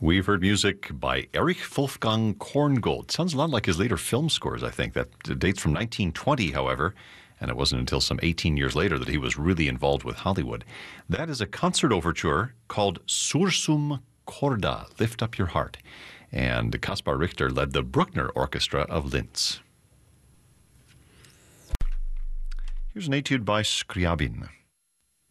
We've heard music by Erich Wolfgang Korngold. Sounds a lot like his later film scores, I think. That dates from 1920, however, and it wasn't until some 18 years later that he was really involved with Hollywood. That is a concert overture called Sursum Corda, Lift Up Your Heart. And Kaspar Richter led the Bruckner Orchestra of Linz. Here's an etude by Scriabin.